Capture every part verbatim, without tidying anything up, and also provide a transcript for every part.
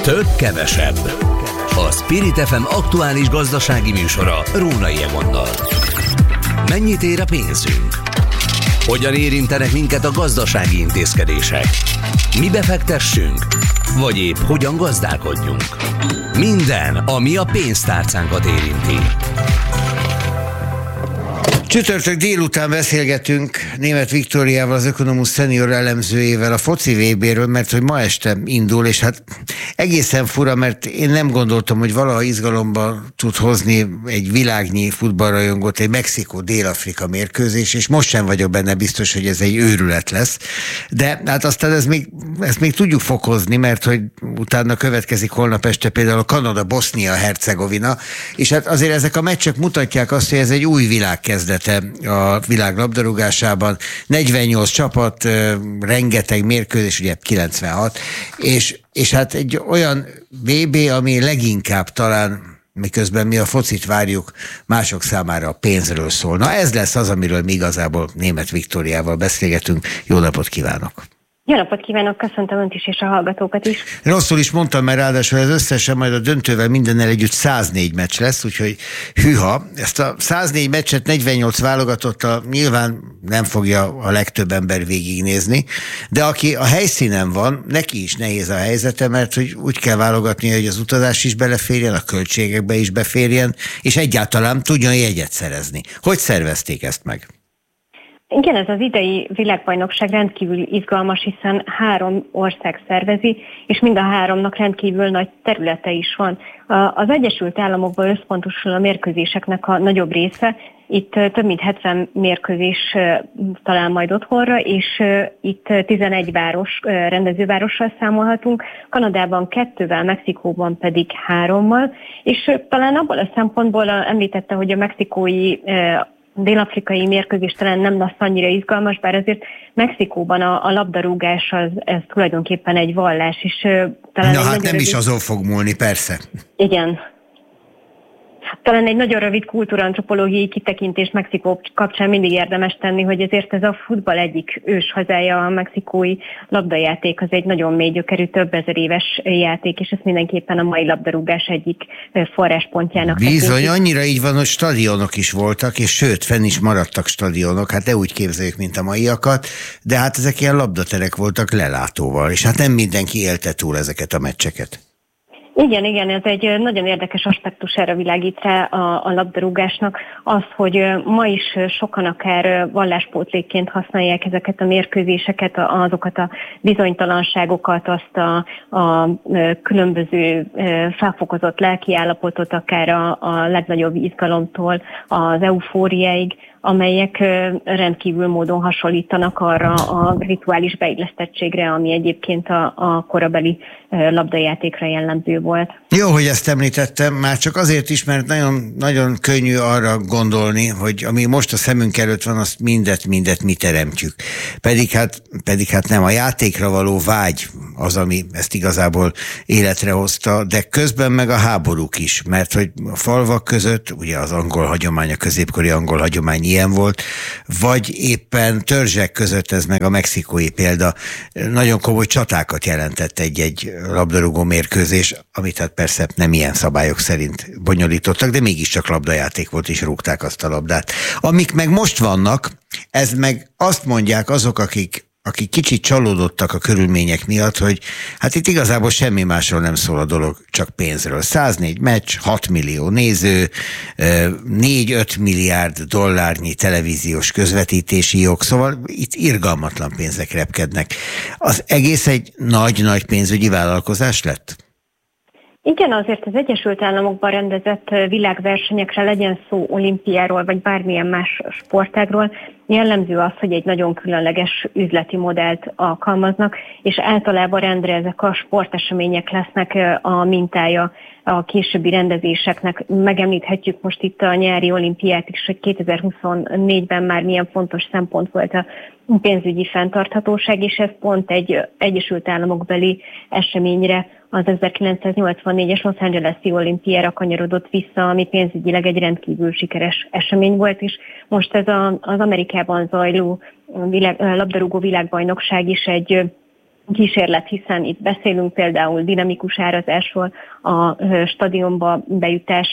Több kevesebb. A Spirit ef em aktuális gazdasági műsora Rónai Egonnal. Mennyit ér a pénzünk? Hogyan érintenek minket a gazdasági intézkedések? Mi befektessünk? Vagy épp hogyan gazdálkodjunk? Minden, ami a pénztárcánkat érinti. Csütörtök délután beszélgetünk Németh Viktóriával, az Ökonomusz szenior elemzőjével a foci vé béről, mert hogy ma este indul, és hát egészen fura, mert én nem gondoltam, hogy valaha izgalomba tud hozni egy világnyi futballrajongót egy Mexikó-Dél-Afrika mérkőzés, és most sem vagyok benne biztos, hogy ez egy őrület lesz. De hát aztán ez még, ezt még tudjuk fokozni, mert hogy utána következik holnap este például a Kanada-Bosznia-Hercegovina, és hát azért ezek a meccsek mutatják azt, hogy ez egy új világkezdet a világ labdarúgásában. negyvennyolc csapat, rengeteg mérkőzés, ugye kilencvenhat, és, és hát egy olyan vé bé, ami leginkább talán, miközben mi a focit várjuk, mások számára a pénzről szól. Na ez lesz az, amiről mi igazából Németh Viktóriával beszélgetünk. Jó napot kívánok! Jó napot kívánok, köszöntöm Önt is és a hallgatókat is. Rosszul is mondtam, mert ráadásul ez összesen majd a döntővel mindennel együtt száznégy meccs lesz, úgyhogy hűha. Ezt a száznégy meccset negyvennyolc válogatottal nyilván nem fogja a legtöbb ember végignézni, de aki a helyszínen van, neki is nehéz a helyzete, mert hogy úgy kell válogatnia, hogy az utazás is beleférjen, a költségekbe is beférjen, és egyáltalán tudjon jegyet szerezni. Hogy szervezték ezt meg? Igen, ez az idei világbajnokság rendkívül izgalmas, hiszen három ország szervezi, és mind a háromnak rendkívül nagy területe is van. Az Egyesült Államokban összpontosul a mérkőzéseknek a nagyobb része, itt több mint hetven mérkőzés talál majd otthonra, és itt tizenegy város, rendezővárossal számolhatunk, Kanadában kettővel, Mexikóban pedig hárommal, és talán abból a szempontból említette, hogy a mexikói dél-afrikai mérkőzés talán nem lesz annyira izgalmas, bár azért Mexikóban a, a labdarúgás az, ez tulajdonképpen egy vallás, és uh, talán... Na hát nem rövid... is azon fog múlni, persze. Igen. Talán egy nagyon rövid kultúrantropológiai kitekintés Mexikó kapcsán mindig érdemes tenni, hogy ezért ez a futball egyik ős hazája, a mexikói labdajáték, az egy nagyon mély gyökerű, több ezer éves játék, és ez mindenképpen a mai labdarúgás egyik forráspontjának. Bizony, tekintik. annyira így van, hogy stadionok is voltak, és sőt, fenn is maradtak stadionok, hát ne úgy képzeljük, mint a maiakat, de hát ezek ilyen labdaterek voltak lelátóval, és hát nem mindenki élte túl ezeket a meccseket. Igen, igen, ez egy nagyon érdekes aspektus, erre világít rá a, a labdarúgásnak, az, hogy ma is sokan akár valláspótlékként használják ezeket a mérkőzéseket, azokat a bizonytalanságokat, azt a, a különböző felfokozott lelkiállapotot, akár a, a legnagyobb izgalomtól az eufóriáig, amelyek rendkívül módon hasonlítanak arra a rituális beillesztettségre, ami egyébként a, a korabeli labdajátékra jellemző volt. Jó, hogy ezt említettem, már csak azért is, mert nagyon, nagyon könnyű arra gondolni, hogy ami most a szemünk előtt van, azt mindet, mindet mi teremtjük. Pedig hát, pedig hát nem, a játékra való vágy az, ami ezt igazából életre hozta, de közben meg a háborúk is, mert hogy a falvak között, ugye az angol hagyomány, a középkori angol hagyomány ilyen volt, vagy éppen törzsek között, ez meg a mexikói példa, nagyon komoly csatákat jelentett egy-egy labdarúgó mérkőzés, amit hát persze nem ilyen szabályok szerint bonyolítottak, de mégiscsak labdajáték volt, és rúgták azt a labdát. Amik meg most vannak, ez meg azt mondják azok, akik akik kicsit csalódottak a körülmények miatt, hogy hát itt igazából semmi másról nem szól a dolog, csak pénzről. száznégy meccs, hat millió néző, négy-öt milliárd dollárnyi televíziós közvetítési jog, szóval itt irgalmatlan pénzek repkednek. Az egész egy nagy-nagy pénzügyi vállalkozás lett? Igen, azért az Egyesült Államokban rendezett világversenyekre, legyen szó olimpiáról, vagy bármilyen más sportágról, jellemző az, hogy egy nagyon különleges üzleti modellt alkalmaznak, és általában rendre ezek a sportesemények lesznek a mintája a későbbi rendezéseknek. Megemlíthetjük most itt a nyári olimpiát is, hogy kétezer-huszonnégyben már milyen fontos szempont volt a pénzügyi fenntarthatóság, és ez pont egy Egyesült Államokbeli eseményre, az ezerkilencszáznyolcvannégyes Los Angeles-i olimpiára kanyarodott vissza, ami pénzügyileg egy rendkívül sikeres esemény volt, és most ez a, az Amerikában zajló világ, labdarúgó világbajnokság is egy kísérlet, hiszen itt beszélünk például dinamikus árazásról, a stadionba bejutás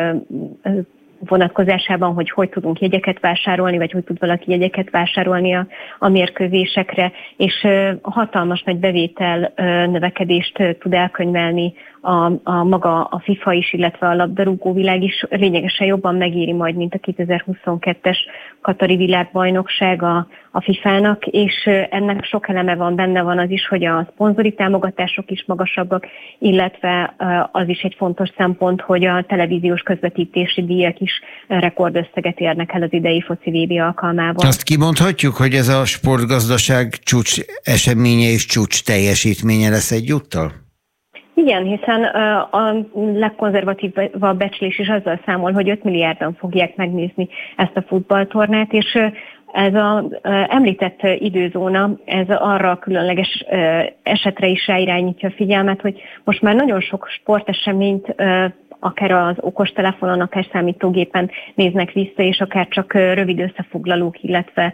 vonatkozásában, hogy hogy tudunk jegyeket vásárolni, vagy hogy tud valaki jegyeket vásárolni a, a mérkőzésekre, és hatalmas nagy bevétel növekedést tud elkönyvelni a, a maga a FIFA is, illetve a labdarúgó világ is lényegesen jobban megéri majd, mint a kétezer-huszonkettes katari világbajnokság a, a fifának, és ennek sok eleme van, benne van az is, hogy a szponzori támogatások is magasabbak, illetve az is egy fontos szempont, hogy a televíziós közvetítési díjak is rekordösszeget érnek el az idei foci vé bé alkalmával. Azt kimondhatjuk, hogy ez a sportgazdaság csúcs eseménye és csúcs teljesítménye lesz egyúttal? Igen, hiszen a legkonzervatívabb becslés is azzal számol, hogy öt milliárdan fogják megnézni ezt a futballtornát, és ez az említett időzóna, ez arra a különleges esetre is ráirányítja a figyelmet, hogy most már nagyon sok sporteseményt akár az okostelefonon, akár számítógépen néznek vissza, és akár csak rövid összefoglalók, illetve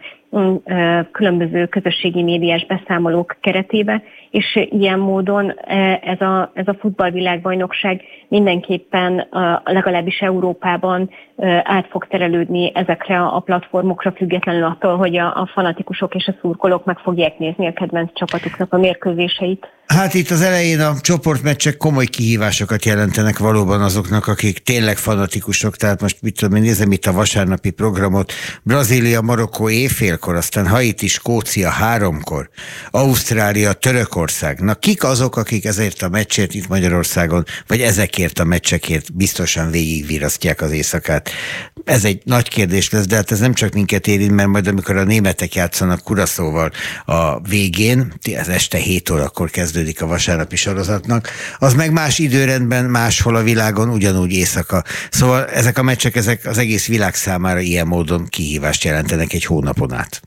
különböző közösségi médiás beszámolók keretébe, és ilyen módon ez a, ez a futballvilágbajnokság mindenképpen legalábbis Európában át fog terelődni ezekre a platformokra, függetlenül attól, hogy a, a fanatikusok és a szurkolók meg fogják nézni a kedvenc csapatuknak a mérkőzéseit. Hát itt az elején a csoportmeccsek komoly kihívásokat jelentenek valóban azoknak, akik tényleg fanatikusok, tehát most mit tudom, én nézem itt a vasárnapi programot, Brazília, Marokkó éjfélkor, aztán Haiti, Skócia háromkor, Ausztrália, Törökország. Na kik azok, akik ezért a meccsért itt Magyarországon, vagy ezekért a meccsekért biztosan végigvirasztják az éjszakát? Ez egy nagy kérdés lesz, de hát ez nem csak minket érint, mert majd amikor a németek játszanak Curaçaóval a végén, ez este hét órakor kezdődik a vasárnapi sorozatnak, az meg más időrendben, máshol a világon ugyanúgy éjszaka. Szóval ezek a meccsek, ezek az egész világ számára ilyen módon kihívást jelentenek egy hónapon át.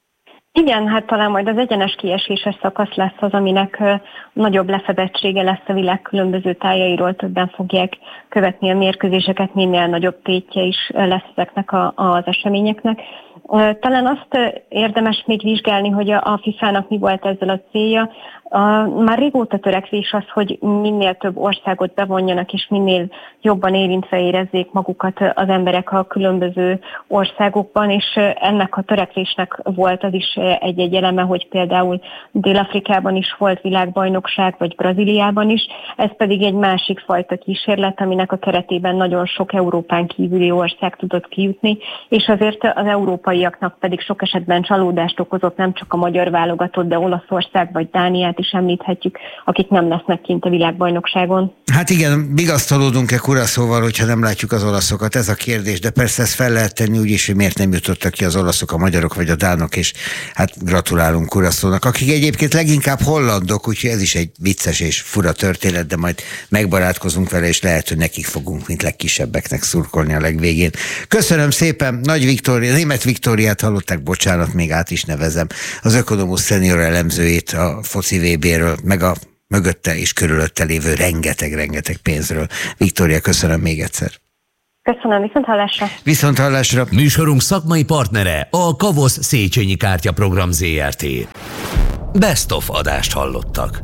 Igen, hát talán majd az egyenes kieséses szakasz lesz az, aminek nagyobb lefedettsége lesz a világ különböző tájairól, többen fogják követni a mérkőzéseket, minél nagyobb tétje is lesz ezeknek a, az eseményeknek. Talán azt érdemes még vizsgálni, hogy a, a fifának mi volt ezzel a célja. A, már régóta törekvés az, hogy minél több országot bevonjanak, és minél jobban érintve érezzék magukat az emberek a különböző országokban, és ennek a törekvésnek volt az is egy-egy eleme, hogy például Dél-Afrikában is volt világbajnokság, vagy Brazíliában is. Ez pedig egy másik fajta kísérlet, aminek a keretében nagyon sok Európán kívüli ország tudott kijutni, és azért az európaiaknak pedig sok esetben csalódást okozott, nem csak a magyar válogatott, de Olaszország vagy Dániát is említhetjük, akik nem lesznek kint a világbajnokságon. Hát igen, vigasztalódunk-e Curaçaóval, hogyha nem látjuk az olaszokat? Ez a kérdés, de persze ezt fel lehet tenni úgy is, hogy miért nem jutottak ki az olaszok, a magyarok vagy a dánok, és hát gratulálunk Curaçaónak, akik egyébként leginkább hollandok, úgyhogy ez is egy vicces és fura történet, de majd megbarátkozunk vele, és lehet, hogy nekik fogunk, mint legkisebbeknek szurkolni a legvégén. Köszönöm szépen, Nagy Viktória, Németh Viktóriát hallották, bocsánat, még át is nevezem, az Ökonomusz szenior elemzőjét a foci vé béről, meg a mögötte és körülötte lévő rengeteg-rengeteg pénzről. Viktória, köszönöm még egyszer. Köszönöm, viszont hallásra. Viszont hallásra. Műsorunk szakmai partnere a Kavosz Széchenyi Kártyaprogram zé er té. Best of adást hallottak.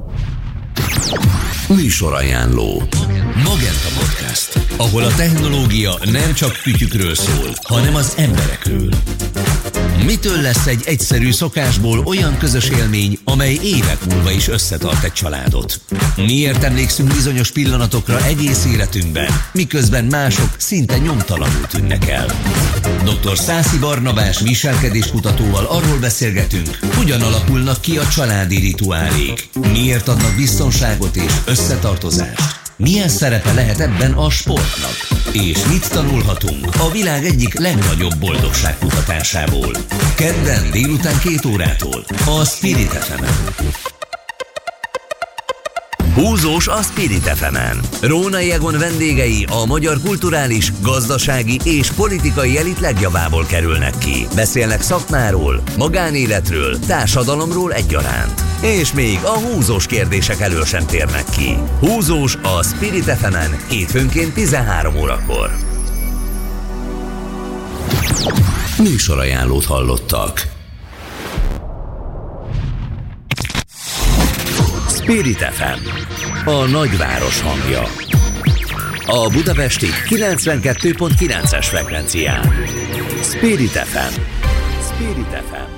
Műsorajánló. Magenta Podcast, ahol a technológia nem csak kütyükről szól, hanem az emberekről. Mitől lesz egy egyszerű szokásból olyan közös élmény, amely évek múlva is összetart egy családot? Miért emlékszünk bizonyos pillanatokra egész életünkben, miközben mások szinte nyomtalanul tűnnek el? doktor Szászi Barnabás viselkedéskutatóval arról beszélgetünk, hogyan alakulnak ki a családi rituálék, miért adnak biztonságot és összetartozást, milyen szerepe lehet ebben a sportnak, és mit tanulhatunk a világ egyik legnagyobb boldogságkutatásából. Kedden délután két órától a Spirit ef emen. Húzós a Spirit ef emen. Rónai Egon vendégei a magyar kulturális, gazdasági és politikai elit legjavából kerülnek ki. Beszélnek szakmáról, magánéletről, társadalomról egyaránt. És még a húzós kérdések elől sem térnek ki. Húzós a Spirit ef emen hétfőnként tizenhárom órakor. Műsorajánlót hallottak. Spirit ef em, a nagyváros hangja. A budapesti kilencvenkettő pont kilences frekvencián. Spirit ef em. Spirit ef em.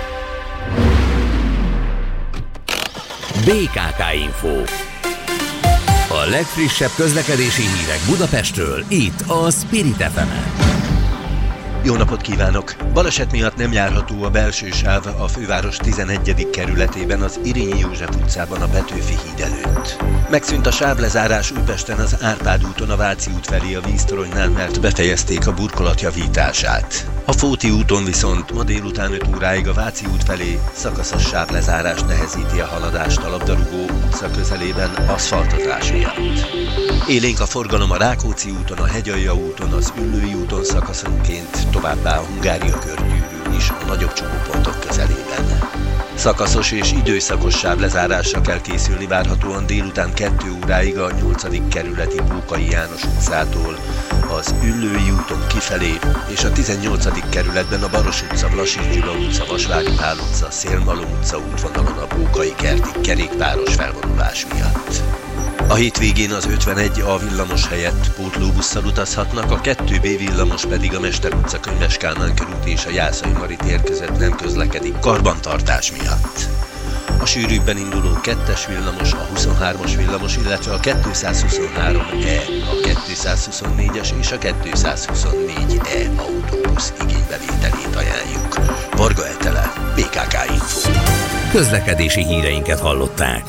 bé ká ká Info. A legfrissebb közlekedési hírek Budapestről, itt a Spirit ef emen. Jó napot kívánok! Baleset miatt nem járható a belső sáv a főváros tizenegyedik kerületében, az Irényi József utcában a Petőfi híd előtt. Megszűnt a sávlezárás Újpesten az Árpád úton a Váci út felé a víztoronynál, mert befejezték a burkolat javítását. A Fóti úton viszont ma délután öt óráig a Váci út felé szakaszos sávlezárás nehezíti a haladást a Labdarúgó utca közelében aszfaltozás miatt. Élénk a forgalom a Rákóczi úton, a Hegyalja úton, az Üllői úton szakaszonként, továbbá a Hungária körgyűrűn is a nagyobb csomópontok közelében. Szakaszos és időszakos sávlezárásra kell készülni várhatóan délután kettő óráig a nyolcadik kerületi Pókai János utcától, az Üllői úton kifelé, és a tizennyolcadik kerületben a Baros utca, Vlassis Gyula utca, Vasvári Pál utca, Szélmalom utca útvonalon a Pókai kertig kerékpáros felvonulás miatt. A hétvégén az ötvenegy A villamos helyett pótlóbusszal utazhatnak, a kettő B villamos pedig a Mester utca, Könyves Kálmán körút és a Jászai Mari tér között nem közlekedik karbantartás miatt. A sűrűbben induló kettes villamos, a huszonhármas villamos, illetve a kétszázhuszonhárom E, a kétszázhuszonnégyes és a kétszázhuszonnégy E autóbusz igénybevételét ajánljuk. Varga Etele, bé ká ká Info. Közlekedési híreinket hallották.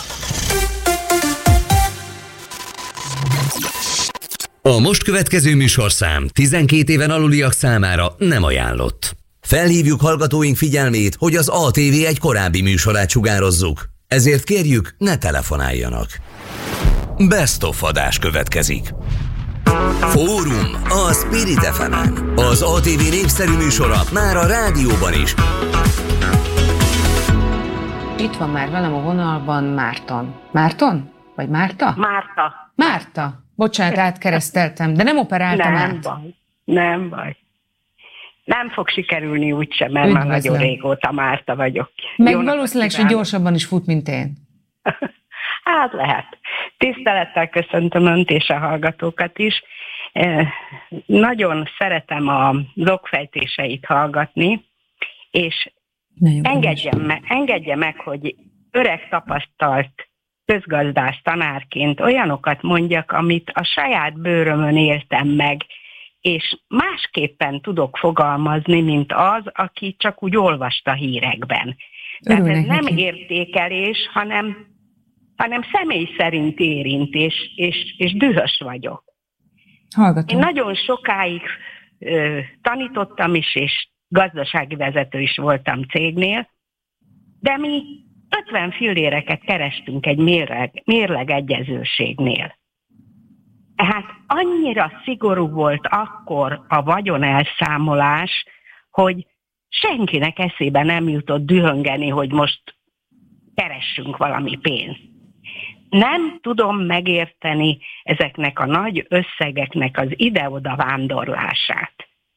A most következő műsorszám tizenkét éven aluliak számára nem ajánlott. Felhívjuk hallgatóink figyelmét, hogy az á té vé egy korábbi műsorát sugározzuk. Ezért kérjük, ne telefonáljanak. Best of adás következik. Fórum a Spirit ef emen. Az á té vé népszerű műsora már a rádióban is. Itt van már velem a vonalban Márton. Márton? Vagy Márta? Márta. Márta. Bocsánat, átkereszteltem, de nem operáltam nem át. Nem baj, nem baj. Nem fog sikerülni úgysem, mert Üdvözlöm. már nagyon régóta Márta vagyok. Meg Jó valószínűleg, hogy gyorsabban is fut, mint én. Hát lehet. Tisztelettel köszöntöm Önt és a hallgatókat is. Nagyon szeretem a okfejtéseit hallgatni, és engedje meg, engedje meg, hogy öreg tapasztalt közgazdász tanárként olyanokat mondjak, amit a saját bőrömön éltem meg, és másképpen tudok fogalmazni, mint az, aki csak úgy olvasta hírekben. Tehát ez nem értékelés, hanem, hanem személy szerint érint, és, és, és dühös vagyok. Hallgatom. Én nagyon sokáig ö, tanítottam is, és gazdasági vezető is voltam cégnél, de mi ötven filléreket kerestünk egy mérleg, mérlegegyezőségnél. Tehát annyira szigorú volt akkor a vagyonelszámolás, hogy senkinek eszébe nem jutott dühöngeni, hogy most keressünk valami pénzt. Nem tudom megérteni ezeknek a nagy összegeknek az ide-oda vándorlását.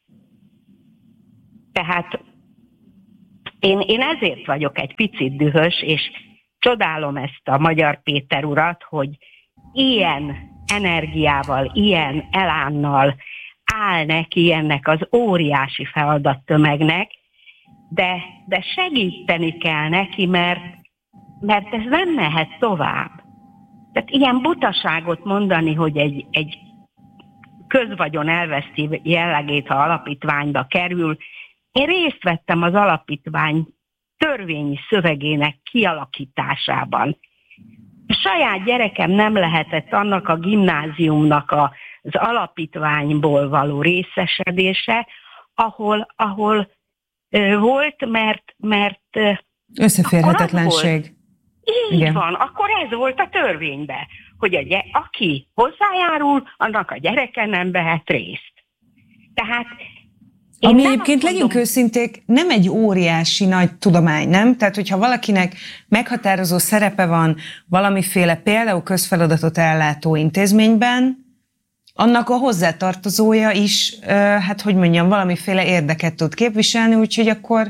Tehát Én, én ezért vagyok egy picit dühös, és csodálom ezt a Magyar Péter urat, hogy ilyen energiával, ilyen elánnal áll neki ennek az óriási feladattömegnek, de, de segíteni kell neki, mert, mert ez nem mehet tovább. Tehát ilyen butaságot mondani, hogy egy, egy közvagyon elveszti jellegét, ha alapítványba kerül. Én részt vettem az alapítvány törvényi szövegének kialakításában. A saját gyerekem nem lehetett annak a gimnáziumnak a, az alapítványból való részesedése, ahol, ahol ö, volt, mert... mert összeférhetetlenség. Így Igen. van, akkor ez volt a törvényben, hogy a gy- aki hozzájárul, annak a gyereke nem vehet részt. Tehát Én Ami egyébként legyünk mondom... őszinték, nem egy óriási nagy tudomány, nem? Tehát, hogyha valakinek meghatározó szerepe van valamiféle például közfeladatot ellátó intézményben, annak a hozzátartozója is, hát hogy mondjam, valamiféle érdeket tud képviselni, úgyhogy akkor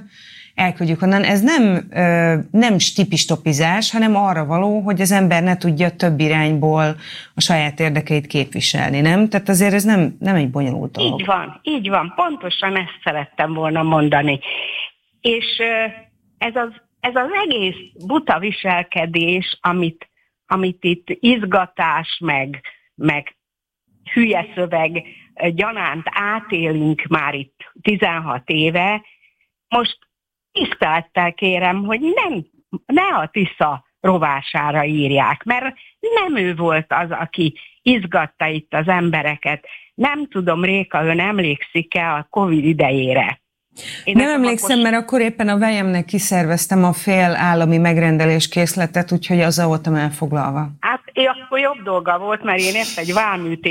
elküldjük onnan. Ez nem, nem stipistopizás, hanem arra való, hogy az ember ne tudja több irányból a saját érdekeit képviselni, nem? Tehát azért ez nem, nem egy bonyolult dolog. Így van, így van. Pontosan ezt szerettem volna mondani. És ez az, ez az egész buta viselkedés, amit, amit itt izgatás, meg, meg hülye szöveg gyanánt átélünk már itt tizenhat éve, most tisztelettel kérem, hogy nem, ne a Tisza rovására írják, mert nem ő volt az, aki izgatta itt az embereket. Nem tudom, Réka, ön emlékszik-e a Covid idejére? Én nem emlékszem, akkor... mert akkor éppen a vejemnek kiszerveztem a fél állami megrendelés készletet, úgyhogy azzal voltam elfoglalva. Hát akkor jobb dolga volt, mert én ezt egy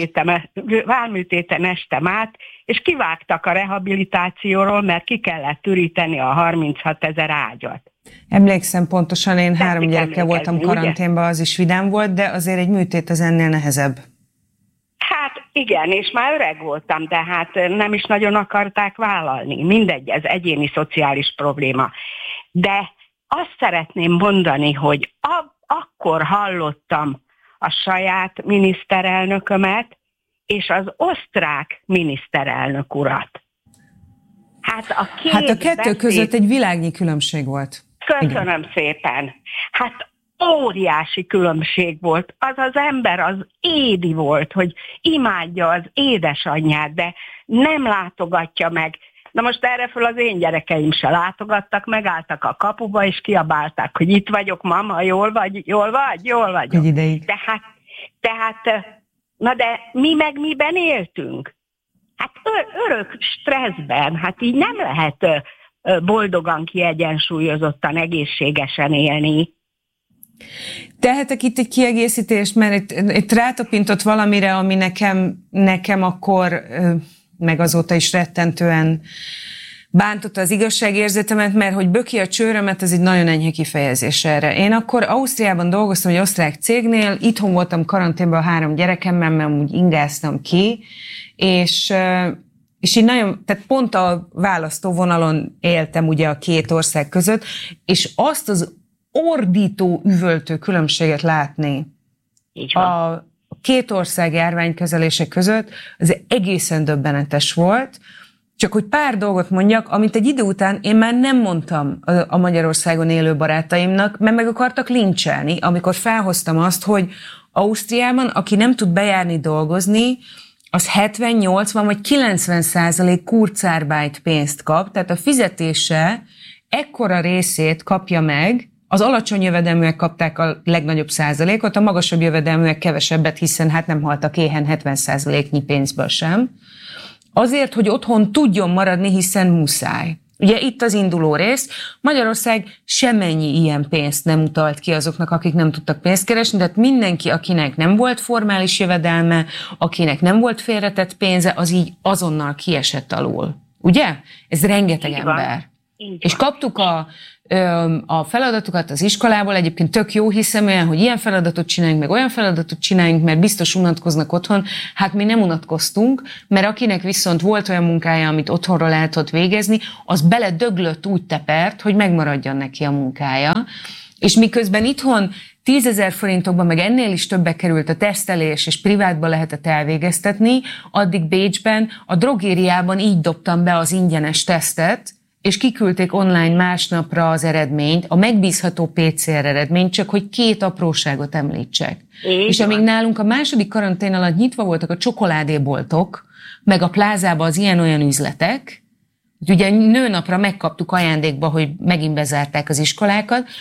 válműtéten estem át, és kivágtak a rehabilitációról, mert ki kellett üríteni a harminchat ezer ágyat. Emlékszem pontosan, én Tetszik három gyerekkel voltam karanténban, az is vidám volt, de azért egy műtét az ennél nehezebb. Hát igen, és már öreg voltam, de hát nem is nagyon akarták vállalni. Mindegy, ez egyéni szociális probléma. De azt szeretném mondani, hogy a, akkor hallottam a saját miniszterelnökömet, és az osztrák miniszterelnök urat. Hát a, két hát a kettő beszéd... között egy világnyi különbség volt. Köszönöm Igen. szépen. Hát óriási különbség volt. Az az ember az édi volt, hogy imádja az édesanyját, de nem látogatja meg. Na most erre föl az én gyerekeim se látogattak, megálltak a kapuba, és kiabálták, hogy itt vagyok, mama, jól vagy, jól vagy, jól vagyok. Egy ideig. Tehát, tehát, na de mi meg miben éltünk? Hát örök stresszben, hát így nem lehet boldogan, kiegyensúlyozottan, egészségesen élni. Tehetek itt egy kiegészítést, mert itt, itt rátapintott valamire, ami nekem, nekem akkor, meg azóta is rettentően bántotta az igazságérzetemet, mert hogy böki a csőrömet, ez egy nagyon enyhe kifejezés erre. Én akkor Ausztriában dolgoztam egy osztrák cégnél, itthon voltam karanténban a három gyerekemmel, mert úgy ingáztam ki, és... És így nagyon, tehát pont a választóvonalon éltem ugye a két ország között, és azt az ordító, üvöltő különbséget látni a két ország járványkezelése között, az egészen döbbenetes volt. Csak hogy pár dolgot mondjak, amit egy idő után én már nem mondtam a Magyarországon élő barátaimnak, mert meg akartak lincselni, amikor felhoztam azt, hogy Ausztriában, aki nem tud bejárni dolgozni, az hetven, nyolcvan vagy kilencven százalék Kurzarbeit pénzt kap, tehát a fizetése ekkora részét kapja meg, az alacsony jövedelműek kapták a legnagyobb százalékot, a magasabb jövedelműek kevesebbet, hiszen hát nem haltak éhen hetven százaléknyi pénzből sem. Azért, hogy otthon tudjon maradni, hiszen muszáj. Ugye itt az induló rész, Magyarország semennyi ilyen pénzt nem utalt ki azoknak, akik nem tudtak pénzt keresni, tehát mindenki, akinek nem volt formális jövedelme, akinek nem volt félretett pénze, az így azonnal kiesett alól. Ugye? Ez rengeteg így ember. Van. És kaptuk a, a feladatokat az iskolából, egyébként tök jó hiszeműen, hogy ilyen feladatot csináljunk, meg olyan feladatot csináljunk, mert biztos unatkoznak otthon. Hát mi nem unatkoztunk, mert akinek viszont volt olyan munkája, amit otthonról el tudott végezni, az beledöglött úgy tepert, hogy megmaradjon neki a munkája. És miközben itthon tízezer forintokban, meg ennél is többe került a tesztelés, és privátba lehetett elvégeztetni, addig Bécsben, a drogériában így dobtam be az ingyenes tesztet, és kiküldték online másnapra az eredményt, a megbízható pé cé er eredményt, csak hogy két apróságot említsek. Így és amíg nálunk a második karantén alatt nyitva voltak a csokoládéboltok, meg a plázában az ilyen-olyan üzletek, ugye nőnapra megkaptuk ajándékba, hogy megint bezárták az iskolákat,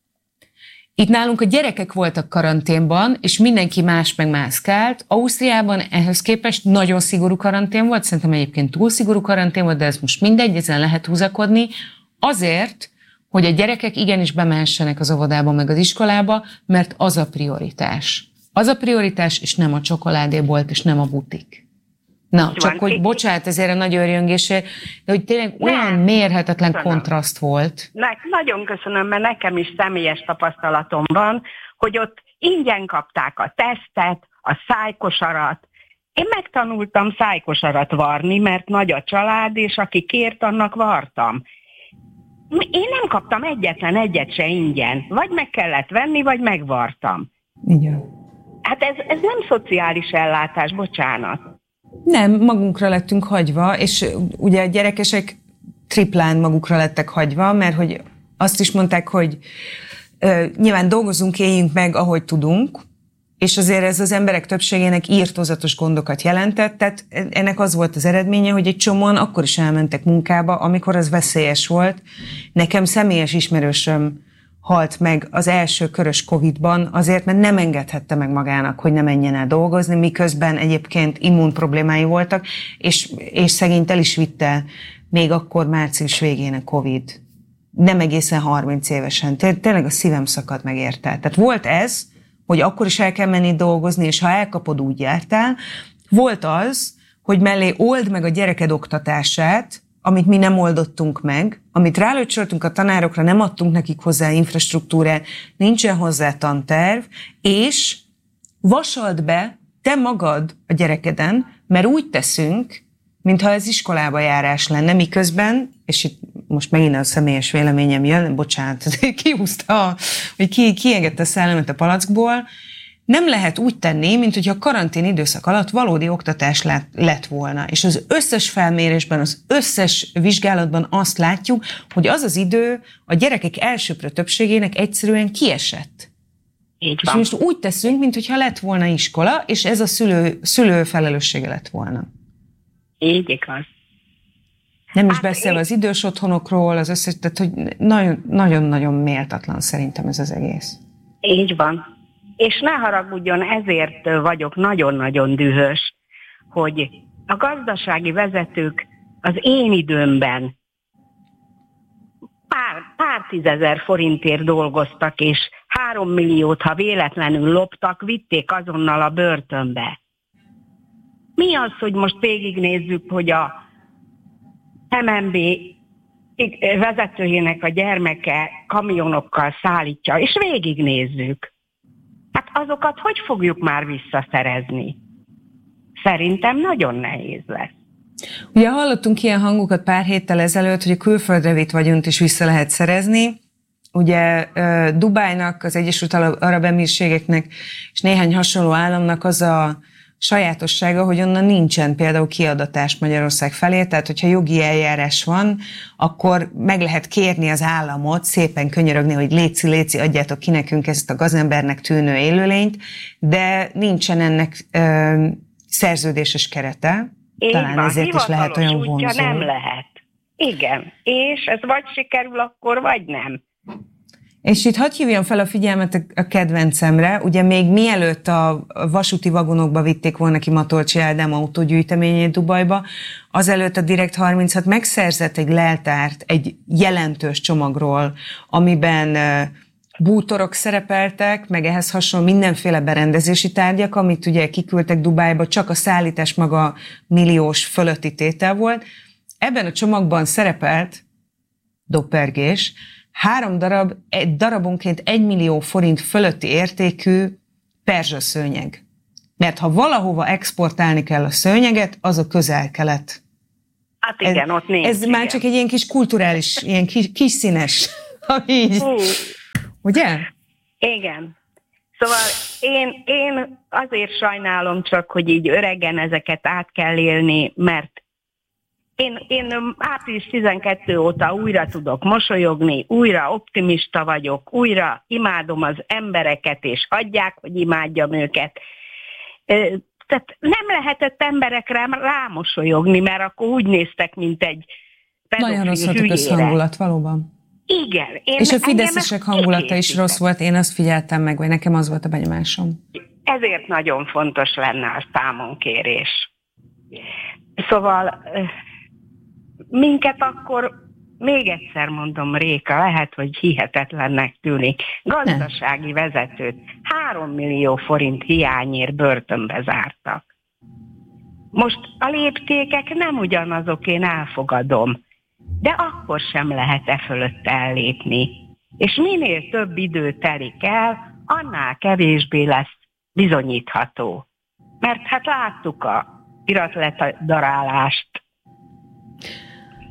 itt nálunk a gyerekek voltak karanténban, és mindenki más meg mászkált. Ausztriában ehhez képest nagyon szigorú karantén volt, szerintem egyébként túl szigorú karantén volt, de ez most mindegy, ezen lehet húzakodni. Azért, hogy a gyerekek igenis bemehessenek az óvodába meg az iskolába, mert az a prioritás. Az a prioritás, és nem a csokoládébolt, és nem a butik. Na, csak hogy bocsánat ezért a nagy örjöngésért, de hogy tényleg olyan nem, mérhetetlen köszönöm. kontraszt volt. Ne, nagyon köszönöm, mert nekem is személyes tapasztalatom van, hogy ott ingyen kapták a tesztet, a szájkosarat. Én megtanultam szájkosarat varni, mert nagy a család, és aki kért, annak vartam. Én nem kaptam egyetlen egyet se ingyen. Vagy meg kellett venni, vagy megvartam. Igen. Hát ez, ez nem szociális ellátás, bocsánat. Nem, magunkra lettünk hagyva, és ugye a gyerekesek triplán magukra lettek hagyva, mert hogy azt is mondták, hogy uh, nyilván dolgozunk, éljünk meg, ahogy tudunk, és azért ez az emberek többségének írtózatos gondokat jelentett, tehát ennek az volt az eredménye, hogy egy csomóan akkor is elmentek munkába, amikor az veszélyes volt. Nekem személyes ismerősöm halt meg az első körös Covidban azért, mert nem engedhette meg magának, hogy ne menjen el dolgozni, miközben egyébként immun problémái voltak, és, és szegényt el is vitte még akkor március végén a Covid. Nem egészen harminc évesen. Tényleg a szívem szakadt meg érte. Tehát volt ez, hogy akkor is el kell menni dolgozni, és ha elkapod, úgy jártál. Volt az, hogy mellé old meg a gyereked oktatását, amit mi nem oldottunk meg, amit rálöcsöltünk a tanárokra, nem adtunk nekik hozzá infrastruktúrát, nincsen hozzá tanterv, és vasald be te magad a gyerekeden, mert úgy teszünk, mintha ez iskolába járás lenne, miközben, és itt most megint a személyes véleményem jön, bocsánat, kihúzta, vagy ki, kiengedte a szellemet a palackból, nem lehet úgy tenni, mint hogyha a karantén időszak alatt valódi oktatás lett, lett volna. És az összes felmérésben, az összes vizsgálatban azt látjuk, hogy az az idő a gyerekek elsőprő többségének egyszerűen kiesett. Így és most úgy teszünk, mint hogyha lett volna iskola, és ez a szülő, szülő felelőssége lett volna. Így igaz. Nem is hát beszélve én... az idős otthonokról, az összes, tehát hogy nagyon-nagyon méltatlan szerintem ez az egész. Így van. És ne haragudjon, ezért vagyok nagyon-nagyon dühös, hogy a gazdasági vezetők az én időmben pár, pár tízezer forintért dolgoztak, és három milliót, ha véletlenül loptak, vitték azonnal a börtönbe. Mi az, hogy most végignézzük, hogy a em en bé vezetőjének a gyermeke kamionokkal szállítja, és végignézzük. Hát azokat hogy fogjuk már visszaszerezni? Szerintem nagyon nehéz lesz. Ugye hallottunk ilyen hangokat pár héttel ezelőtt, hogy a külföldre vitt vagyont is vissza lehet szerezni. Ugye Dubájnak, az Egyesült Arab Emírségeknek és néhány hasonló államnak az a sajátossága, hogy onnan nincsen például kiadatás Magyarország felé, tehát hogyha jogi eljárás van, akkor meg lehet kérni az államot, szépen könyörögni, hogy léci, léci, adjátok ki nekünk ezt a gazembernek tűnő élőlényt, de nincsen ennek ö, szerződéses kerete. Így talán van, ezért is lehet olyan vonzó. Nem lehet. Igen, és ez vagy sikerül akkor, vagy nem. És itt hadd hívjam fel a figyelmet a kedvencemre, ugye még mielőtt a vasúti vagonokba vitték volna ki Matolcsi Ádám autógyűjteményét Dubajba, azelőtt a Direkt harminchat megszerzett egy leltárt egy jelentős csomagról, amiben bútorok szerepeltek, meg ehhez hasonló mindenféle berendezési tárgyak, amit ugye kiküldtek Dubájba, csak a szállítás maga milliós fölötti tétel volt. Ebben a csomagban szerepelt doppergés, három darab, egy darabonként egy millió forint fölötti értékű perzsaszőnyeg. Mert ha valahova exportálni kell a szőnyeget, az a Közel-Kelet. Hát igen, ez, ott nincs. Ez igen. már csak egy ilyen kis kulturális, ilyen kis, kis színes. Így. Hú. Ugye? Igen. Szóval én, én azért sajnálom csak, hogy így öregen ezeket át kell élni, mert Én, én április tizenkettő óta újra tudok mosolyogni, újra optimista vagyok, újra imádom az embereket, és hagyják, hogy imádjam őket. Tehát nem lehetett emberekre rámosolyogni, mert akkor úgy néztek, mint egy pedofil hülyére. Nagyon rossz volt a közhangulat, valóban. Igen. Én, és a fideszesek hangulata is rossz volt, én azt figyeltem meg, vagy nekem az volt a benyomásom. Ezért nagyon fontos lenne a számonkérés. Szóval minket akkor, még egyszer mondom, Réka, lehet, hogy hihetetlennek tűnik, gazdasági vezetőt három millió forint hiányért börtönbe zártak. Most a léptékek nem ugyanazok, én elfogadom, de akkor sem lehet e fölött ellépni. És minél több idő telik el, annál kevésbé lesz bizonyítható. Mert hát láttuk a iratledarálást.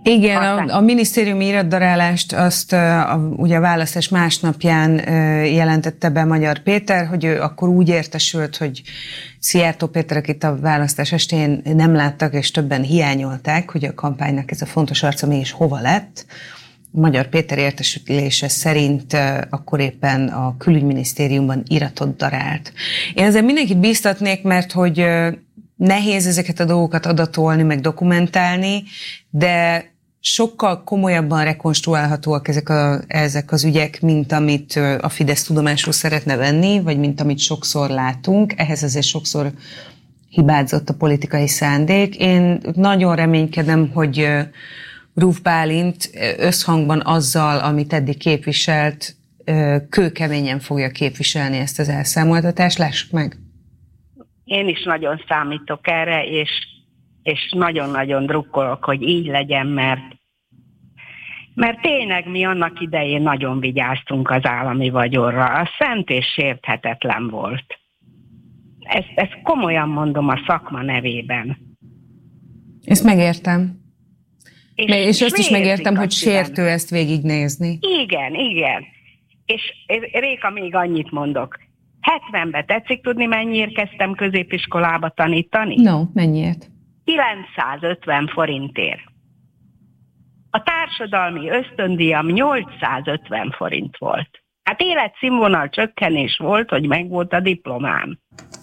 Igen, a, a minisztériumi iratdarálást azt a, ugye a választás másnapján jelentette be Magyar Péter, hogy ő akkor úgy értesült, hogy Szijjártó Péter, akit a választás estén nem láttak, és többen hiányolták, hogy a kampánynak ez a fontos arca mégis hova lett. Magyar Péter értesülése szerint akkor éppen a külügyminisztériumban iratot darált. Én ezzel mindenkit bíztatnék, mert hogy nehéz ezeket a dolgokat adatolni, meg dokumentálni, de sokkal komolyabban rekonstruálhatóak ezek, a, ezek az ügyek, mint amit a Fidesz tudomásul szeretne venni, vagy mint amit sokszor látunk. Ehhez azért sokszor hibázott a politikai szándék. Én nagyon reménykedem, hogy Ruf Bálint összhangban azzal, amit eddig képviselt, kőkeményen fogja képviselni ezt az elszámoltatást. Lássuk meg! Én is nagyon számítok erre, és, és nagyon-nagyon drukkolok, hogy így legyen, mert, mert tényleg mi annak idején nagyon vigyáztunk az állami vagyonra. A szent és sérthetetlen volt. Ezt, ezt komolyan mondom a szakma nevében. Ezt megértem. És, és, és azt is megértem, hogy szívem. Sértő ezt végignézni. Igen, igen. És Réka, még annyit mondok. hetvenben tetszik tudni, mennyiért kezdtem középiskolába tanítani? No, mennyiért? kilencszázötven forintért. A társadalmi ösztöndíjam nyolcszázötven forint volt. Hát életszínvonal csökkenés volt, hogy megvolt a diplomám.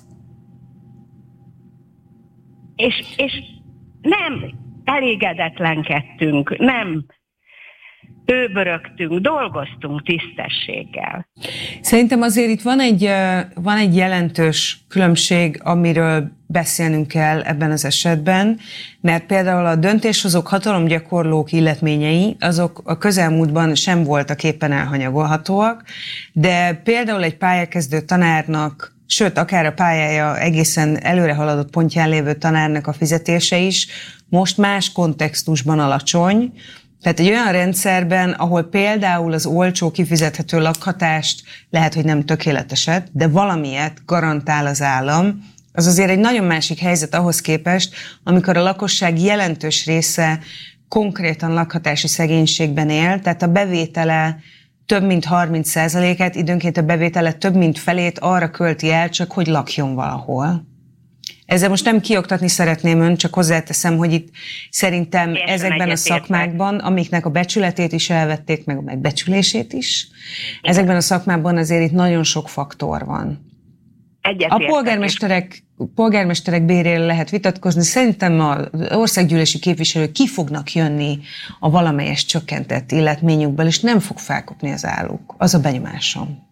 És, és nem elégedetlenkedtünk, nem őbörögtünk, dolgoztunk tisztességgel. Szerintem azért itt van egy, van egy jelentős különbség, amiről beszélnünk kell ebben az esetben, mert például a döntéshozók, hatalomgyakorlók illetményei, azok a közelmúltban sem voltak éppen elhanyagolhatóak, de például egy pályakezdő tanárnak, sőt, akár a pályája egészen előre haladott pontján lévő tanárnak a fizetése is most más kontextusban alacsony. Tehát egy olyan rendszerben, ahol például az olcsó kifizethető lakhatást lehet, hogy nem tökéleteset, de valamilyet garantál az állam, az azért egy nagyon másik helyzet ahhoz képest, amikor a lakosság jelentős része konkrétan lakhatási szegénységben él, tehát a bevétele több mint harminc százalékát, időnként a bevétele több mint felét arra költi el, csak hogy lakjon valahol. Ezzel most nem kioktatni szeretném ön, csak hozzáteszem, hogy itt szerintem Én ezekben a szakmákban, amiknek a becsületét is elvették, meg a megbecsülését is, Igen. ezekben a szakmákban azért itt nagyon sok faktor van. Egyetértek. A polgármesterek, polgármesterek béréről lehet vitatkozni. Szerintem az országgyűlési képviselők ki fognak jönni a valamelyes csökkentett életményükből, és nem fog felkopni az álluk. Az a benyomásom.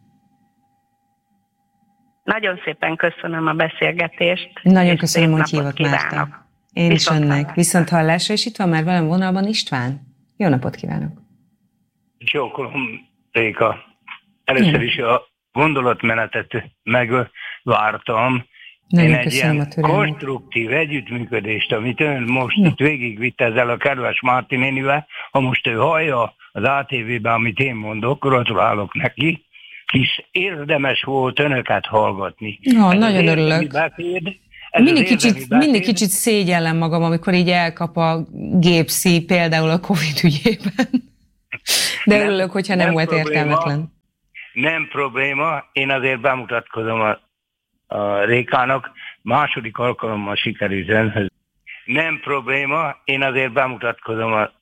Nagyon szépen köszönöm a beszélgetést. Nagyon köszönöm, hogy hívott, Márta. Én is önnek. Viszont hallásra, és itt van már velem vonalban István. Jó napot kívánok! Csókolom, Réka. Először is a gondolatmenetet megvártam. Nagyon Én egy ilyen türelmet. konstruktív együttműködést, amit ön most Na. itt végigvitt ezzel a kedves Márti nénivel, ha most ő hallja az á té vében, amit én mondok, gratulálok neki, hisz érdemes volt önöket hallgatni. Ja, nagyon örülök. Beszéd, mindig, kicsit, mindig kicsit szégyellem magam, amikor így elkap a gépszi, például a Covid ügyében. De nem, örülök, hogyha nem, nem volt probléma, értelmetlen. Nem probléma, én azért bemutatkozom a, a Rékának, második alkalommal sikerült önhöz. Nem probléma, én azért bemutatkozom a